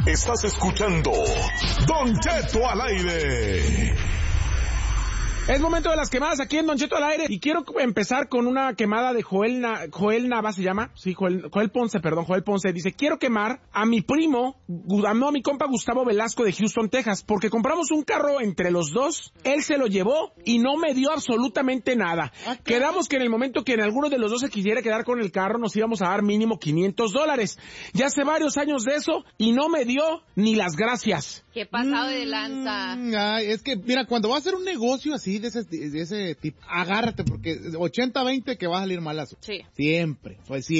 Estás escuchando Don Cheto al aire. Es momento de las quemadas aquí en Don Cheto al aire y quiero empezar con una quemada de Joel Nava, ¿se llama? Sí, Joel Ponce. Dice, quiero quemar a mi primo, a mi compa Gustavo Velasco de Houston, Texas, porque compramos un carro entre los dos, él se lo llevó y no me dio absolutamente nada. Quedamos que en el momento que en alguno de los dos se quisiera quedar con el carro, nos íbamos a dar mínimo $500. Ya hace varios años de eso y no me dio ni las gracias. Qué pasado de lanza. Ay, es que, mira, cuando vas a hacer un negocio así, de ese tipo, agárrate, porque 80-20 que va a salir malazo. Sí. Siempre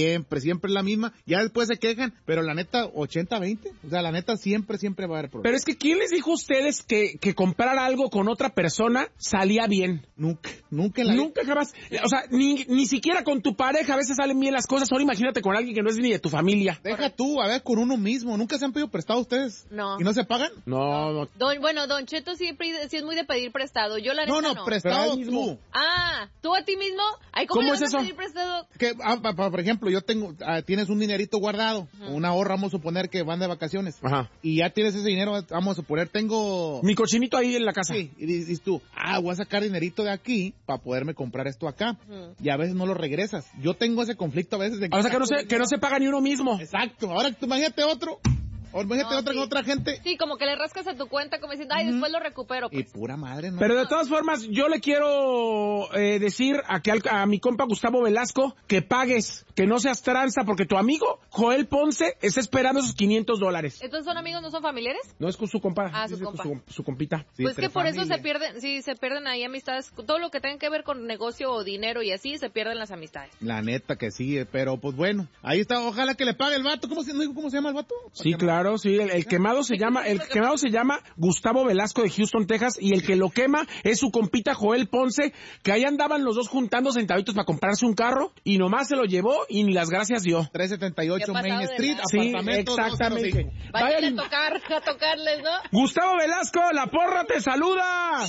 es la misma. Ya después se quejan, pero la neta, 80-20. O sea, la neta, siempre va a haber problemas. Pero es que, ¿quién les dijo a ustedes que comprar algo con otra persona salía bien? Nunca jamás. O sea, ni siquiera con tu pareja a veces salen bien las cosas. Ahora imagínate con alguien que no es ni de tu familia. Deja tú, a ver, con uno mismo. ¿Nunca se han pedido prestado ustedes? No. ¿Y no se pagan? No. Don Cheto sí es muy de pedir prestado. Yo la neta no. Prestado tú. ¿Tú a ti mismo? Ay, ¿cómo es le vas eso? a pedir prestado? Que, por ejemplo, yo tienes un dinerito guardado, un ahorro, vamos a suponer que van de vacaciones. Ajá. Y ya tienes ese dinero, vamos a suponer, tengo... Mi cochinito ahí en la casa. Sí, y dices tú, voy a sacar dinerito de aquí para poderme comprar esto acá. Y a veces no lo regresas. Yo tengo ese conflicto a veces de O sea, que no se paga ni uno mismo. Exacto. Ahora tú imagínate otro... O imagínate otra gente. Sí, como que le rascas a tu cuenta como diciendo, después lo recupero. Pues. Y pura madre, ¿no? Pero de todas formas, yo le quiero decir a mi compa Gustavo Velasco que pagues, que no seas tranza, porque tu amigo Joel Ponce está esperando esos $500. ¿Entonces son amigos, no son familiares? No, es con su compa. Su compa. Su compita. Sí, pues que por familia. eso se pierden ahí amistades. Todo lo que tenga que ver con negocio o dinero y así, se pierden las amistades. La neta que sí, pero pues bueno. Ahí está, ojalá que le pague el vato. ¿Cómo se llama el vato? Sí, claro, sí. El quemado se llama Gustavo Velasco de Houston, Texas, y el que lo quema es su compita Joel Ponce, que ahí andaban los dos juntando sentavitos para comprarse un carro, y nomás se lo llevó y ni las gracias dio. 378 Main Street, sí, apartamento exactamente. 205. Vayan a tocarles, ¿no? Gustavo Velasco, la porra te saluda.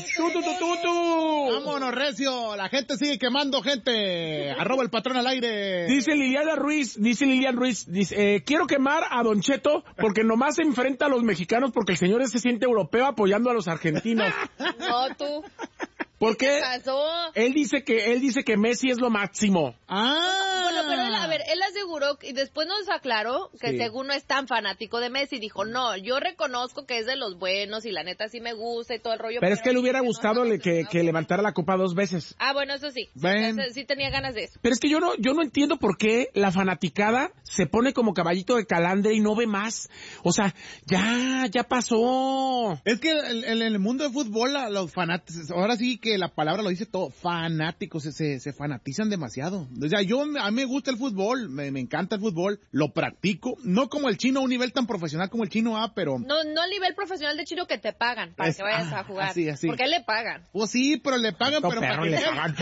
¡Tu! Vámonos, recio. La gente sigue quemando gente. @ el patrón al aire. Dice Lilian Ruiz, quiero quemar a Don Cheto porque nomás se enfrenta a los mexicanos porque el señor se siente europeo apoyando a los argentinos. No, tú. Porque ¿Qué pasó? Él dice que Messi es lo máximo. Bueno, pero él aseguró y después nos aclaró que según no es tan fanático de Messi, dijo, no, yo reconozco que es de los buenos y la neta sí me gusta y todo el rollo. Pero es que le hubiera gustado que levantara la copa 2 veces. Bueno, eso sí. Sí tenía ganas de eso. Pero es que yo no entiendo por qué la fanaticada se pone como caballito de calandre y no ve más. O sea, ya pasó. Es que en el mundo de fútbol los fanáticos, ahora sí que la palabra lo dice todo, fanáticos, se fanatizan demasiado. O sea, a mí me gusta el fútbol, me encanta el fútbol, lo practico, no como el chino, a un nivel tan profesional como el chino, pero... No al nivel profesional de chino que te pagan para que vayas a jugar. Así. Porque le pagan. Pues sí, pero le pagan, pero para que... le pagan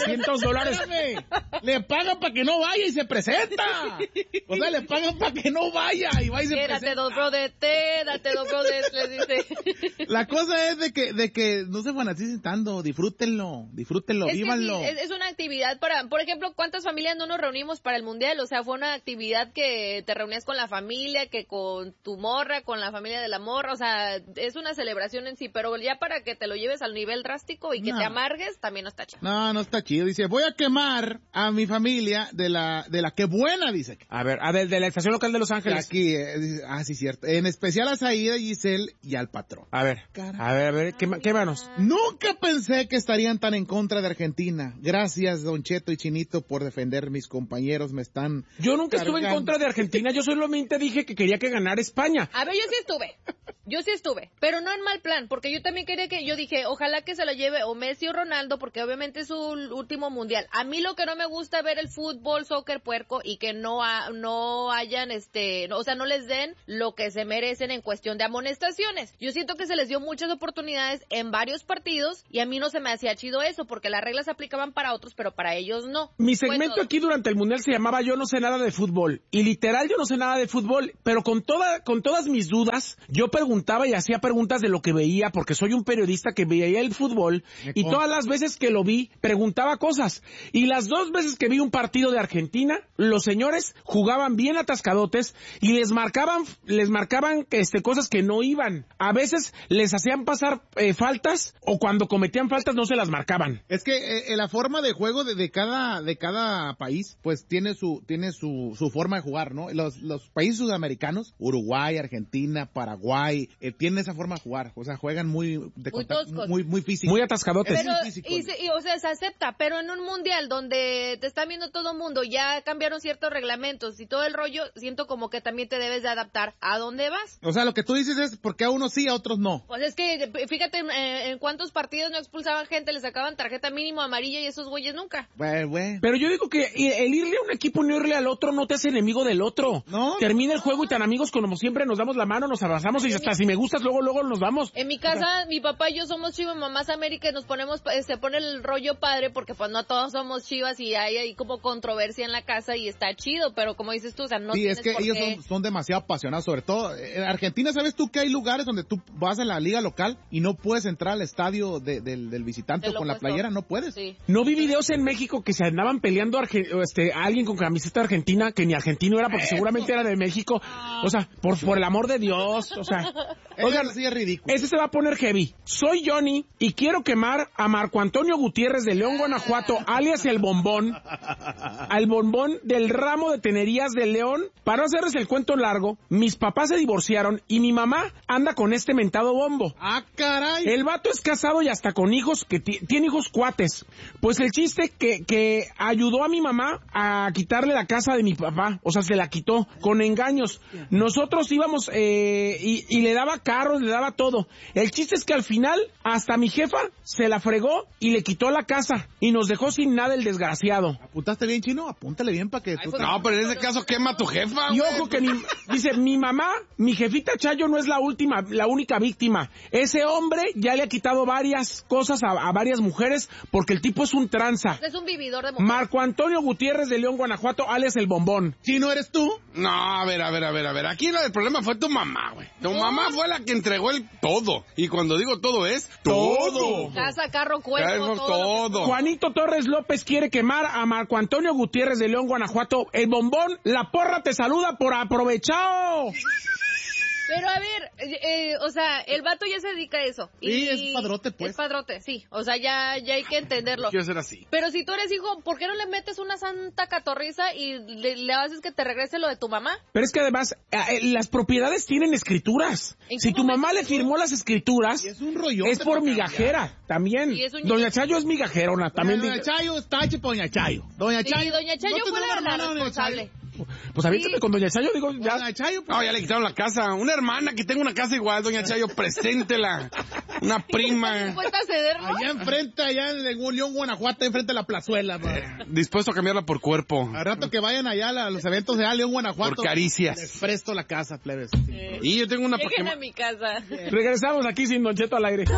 $200. Le pagan para que no vaya y se presenta. O sea, le pagan para que no vaya y va y se presenta. Date dos brodetes, les dice. La cosa es de que no se fanaticen tanto, disfrútenlo, vívanlo. Sí, es una actividad por ejemplo, ¿cuántas familias no nos reunimos para el mundial? O sea, fue una actividad que te reunías con la familia, que con tu morra, con la familia de la morra, o sea, es una celebración en sí, pero ya para que te lo lleves al nivel drástico y que te amargues, también no está chido. No está chido. Dice, voy a quemar a mi familia de la que buena, dice. A ver, de la estación local de Los Ángeles. Aquí, sí, cierto. En especial a Saída, Giselle y al patrón. A ver, quémanos. Nunca pensé que estarían tan en contra de Argentina. Gracias, Don Cheto y Chinito, por defender. Mis compañeros me están... Yo nunca estuve en contra de Argentina. Yo solamente dije que quería que ganara España. A ver, yo sí estuve, pero no en mal plan, porque yo también yo dije, ojalá que se lo lleve o Messi o Ronaldo, porque obviamente es su último mundial. A mí lo que no me gusta ver el fútbol, soccer puerco, y que no hayan, o sea, no les den lo que se merecen en cuestión de amonestaciones. Yo siento que se les dio muchas oportunidades en varios partidos, y a mí no se me hacía chido eso, porque las reglas se aplicaban para otros, pero para ellos no. Mi segmento aquí durante el mundial se llamaba Yo no sé nada de fútbol, y literal yo no sé nada de fútbol, pero con todas mis dudas, yo pregunté preguntaba y hacía preguntas de lo que veía, porque soy un periodista que veía el fútbol, y todas las veces que lo vi, preguntaba cosas. Y las 2 veces que vi un partido de Argentina, los señores jugaban bien atascadotes y les marcaban cosas que no iban. A veces les hacían pasar faltas, o cuando cometían faltas no se las marcaban. Es que la forma de juego de cada país, pues tiene su forma de jugar, ¿no? Los países sudamericanos, Uruguay, Argentina, Paraguay, tienen esa forma de jugar. O sea, juegan muy toscos, muy físicos. Muy atascadotes. Pero, o sea, se acepta, pero en un mundial donde te está viendo todo el mundo, ya cambiaron ciertos reglamentos y todo el rollo, siento como que también te debes de adaptar a dónde vas. O sea, lo que tú dices es porque a unos sí, a otros no. Pues es que, fíjate, en cuántos partidos no expulsaban gente, le sacaban tarjeta mínimo amarilla y esos güeyes nunca. Bueno. Pero yo digo que el irle a un equipo y no irle al otro no te hace enemigo del otro. ¿No? Termina el juego y tan amigos como siempre nos damos la mano, nos abrazamos y hasta si me gustas luego nos vamos. En mi casa, mi papá y yo somos Chivas, mamás América y nos ponemos, se pone el rollo padre porque pues no todos somos Chivas y hay ahí como controversia en la casa y está chido, pero como dices tú, o sea, no sí, tienes es que por ellos qué... son demasiado apasionados, sobre todo en Argentina. ¿Sabes tú que hay lugares donde tú vas a la liga local y no puedes entrar al estadio del visitante con la playera? No puedes. Sí. No vi videos en México que se andaban peleando a alguien con camiseta argentina, que ni argentino era porque seguramente era de México. O sea, por el amor de Dios, o sea... Oigan, sí es ridículo. Ese se va a poner heavy. Soy Johnny y quiero quemar a Marco Antonio Gutiérrez de León, Guanajuato, alias El Bombón, al Bombón del ramo de tenerías de León. Para no hacerles el cuento largo, mis papás se divorciaron y mi mamá anda con este mentado bombo. ¡Ah, caray! El vato es casado y hasta con hijos, que tiene hijos cuates. Pues el chiste que ayudó a mi mamá a quitarle la casa de mi papá, o sea, se la quitó con engaños. Nosotros íbamos y le daba carros, le daba todo. El chiste es que al final hasta mi jefa se la fregó y le quitó la casa y nos dejó sin nada el desgraciado. ¿Apuntaste bien, Chino? Apúntale bien para que tú... No, pero en ese caso quema a tu jefa. Y ojo que dice, mi mamá, mi jefita Chayo no es la única víctima. Ese hombre ya le ha quitado varias cosas a varias mujeres porque el tipo es un tranza. Es un vividor de mujeres. Marco Antonio Gutiérrez de León, Guanajuato, alias El Bombón. ¿Chino eres tú? No, a ver. Aquí el problema fue tu mamá, güey. Tu mamá fue la que entregó el todo. Y cuando digo todo es todo. Casa, carro, cuerpo, todo. Juanito Torres López quiere quemar a Marco Antonio Gutiérrez de León, Guanajuato. El Bombón, la porra te saluda por aprovechado. Pero a ver, o sea, el vato ya se dedica a eso. Sí, es padrote, pues. Es padrote, sí. O sea, ya hay que entenderlo. Quiero ser así. Pero si tú eres hijo, ¿por qué no le metes una santa catorriza y le haces que te regrese lo de tu mamá? Pero es que además, las propiedades tienen escrituras. Si tu mamá le firmó las escrituras, es un rollo. Es por migajera, también. Sí, Doña Chayo es migajerona, también. Doña Chayo está hecha por Doña Chayo. Doña Chayo fue la responsable. Pues avíntame con Doña Chayo, digo, ya. Doña Chayo, No, ya le quitaron la casa. Una hermana que tenga una casa igual, Doña Chayo, preséntela. Una prima. ¿Estás dispuesta a cederlo? allá enfrente, allá en León, Guanajuato, enfrente de la plazuela. Dispuesto a cambiarla por cuerpo. Al rato que vayan allá a los eventos de León, Guanajuato. Por caricias. Les presto la casa, plebes. Y yo tengo una... Lleguen a mi casa. Regresamos aquí sin Don Cheto al aire.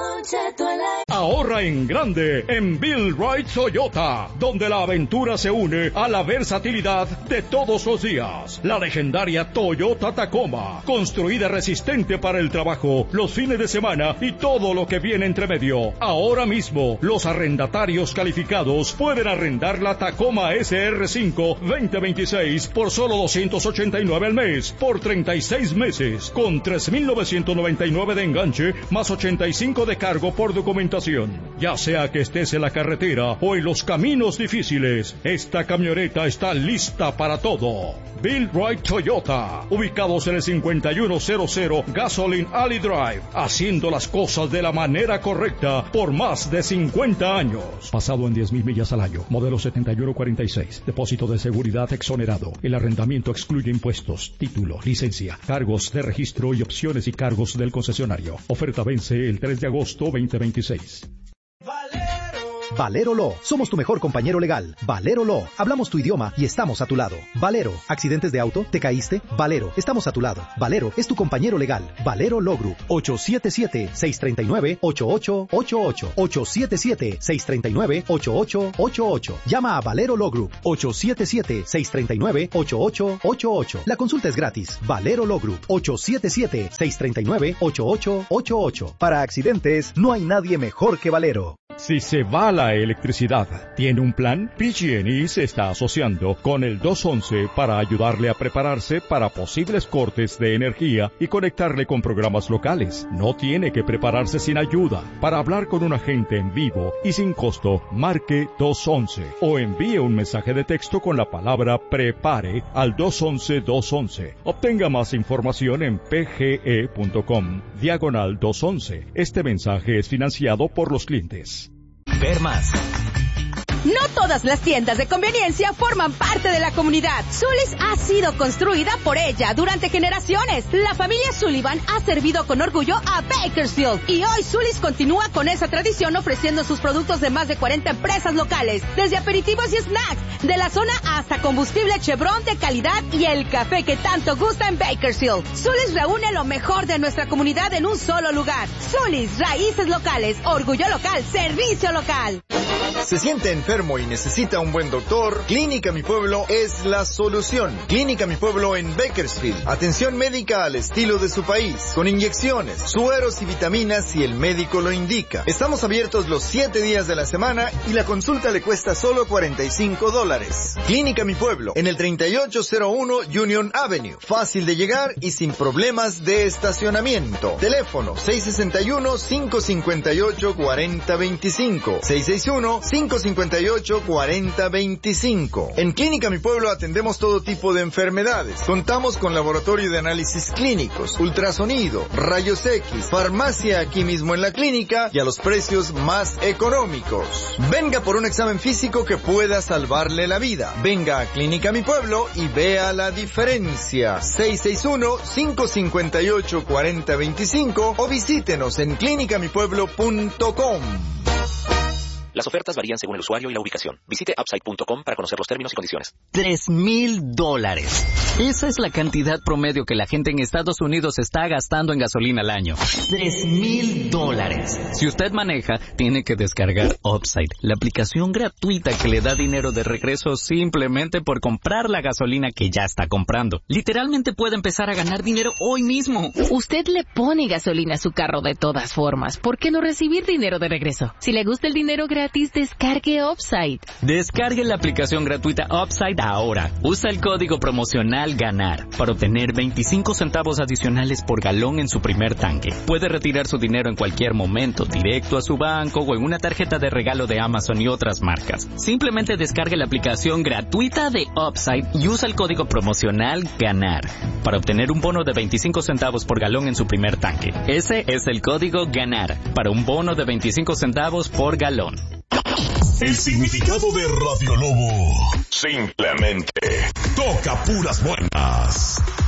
Ahorra en grande en Bill Wright Toyota, donde la aventura se une a la versatilidad de todos los días. La legendaria Toyota Tacoma, construida resistente para el trabajo, los fines de semana y todo lo que viene entre medio. Ahora mismo, los arrendatarios calificados pueden arrendar la Tacoma SR5 2026 por solo $289 al mes, por 36 meses, con $3,999 de enganche, más $85 de cargo por documentación. Ya sea que estés en la carretera o en los caminos difíciles, esta camioneta está lista para todo. Bill Wright Toyota, ubicados en el 5100 Gasoline Alley Drive, haciendo las cosas de la manera correcta por más de 50 años. Pasado en 10,000 millas al año. Modelo 7146. Depósito de seguridad exonerado. El arrendamiento excluye impuestos, título, licencia, cargos de registro y opciones y cargos del concesionario. Oferta vence el 3 de agosto 2026. Valero Law. Somos tu mejor compañero legal. Valero Law. Hablamos tu idioma y estamos a tu lado. Valero. ¿Accidentes de auto? ¿Te caíste? Valero. Estamos a tu lado. Valero es tu compañero legal. Valero Law Group. 877-639-8888. 877-639-8888. Llama a Valero Law Group. 877-639-8888. La consulta es gratis. Valero Law Group. 877-639-8888. Para accidentes, no hay nadie mejor que Valero. Si se va la electricidad, ¿tiene un plan? PG&E se está asociando con el 211 para ayudarle a prepararse para posibles cortes de energía y conectarle con programas locales. No tiene que prepararse sin ayuda. Para hablar con un agente en vivo y sin costo, marque 211 o envíe un mensaje de texto con la palabra PREPARE al 211-211. Obtenga más información en pge.com/211. Este mensaje es financiado por los clientes. Ver más. No todas las tiendas de conveniencia forman parte de la comunidad. Sully's ha sido construida por ella durante generaciones. La familia Sullivan ha servido con orgullo a Bakersfield. Y hoy Sully's continúa con esa tradición ofreciendo sus productos de más de 40 empresas locales. Desde aperitivos y snacks de la zona hasta combustible Chevron de calidad y el café que tanto gusta en Bakersfield. Sully's reúne lo mejor de nuestra comunidad en un solo lugar. Sully's, raíces locales, orgullo local, servicio local. ¿Se siente enfermo y necesita un buen doctor? Clínica Mi Pueblo es la solución. Clínica Mi Pueblo en Bakersfield. Atención médica al estilo de su país, con inyecciones, sueros y vitaminas si el médico lo indica. Estamos abiertos los 7 días de la semana y la consulta le cuesta solo $45. Clínica Mi Pueblo, en el 3801 Union Avenue. Fácil de llegar y sin problemas de estacionamiento. Teléfono 661-558-4025. 661-558-4025. En Clínica Mi Pueblo atendemos todo tipo de enfermedades. Contamos con laboratorio de análisis clínicos, ultrasonido, rayos X, farmacia aquí mismo en la clínica y a los precios más económicos. Venga por un examen físico que pueda salvarle la vida. Venga a Clínica Mi Pueblo y vea la diferencia. 661-558-4025 o visítenos en clinicamipueblo.com. Las ofertas varían según el usuario y la ubicación. Visite Upside.com para conocer los términos y condiciones. $3,000. Esa es la cantidad promedio que la gente en Estados Unidos está gastando en gasolina al año. $3,000. Si usted maneja, tiene que descargar Upside, la aplicación gratuita que le da dinero de regreso simplemente por comprar la gasolina que ya está comprando. Literalmente puede empezar a ganar dinero hoy mismo. Usted le pone gasolina a su carro de todas formas. ¿Por qué no recibir dinero de regreso? Si le gusta el dinero gratis, descargue Upside. Descargue la aplicación gratuita Upside ahora. Usa el código promocional GANAR para obtener 25 centavos adicionales por galón en su primer tanque. Puede retirar su dinero en cualquier momento, directo a su banco o en una tarjeta de regalo de Amazon y otras marcas. Simplemente descargue la aplicación gratuita de Upside y usa el código promocional GANAR para obtener un bono de 25 centavos por galón en su primer tanque. Ese es el código GANAR para un bono de 25 centavos por galón. El significado de Radio Lobo. Simplemente toca puras buenas.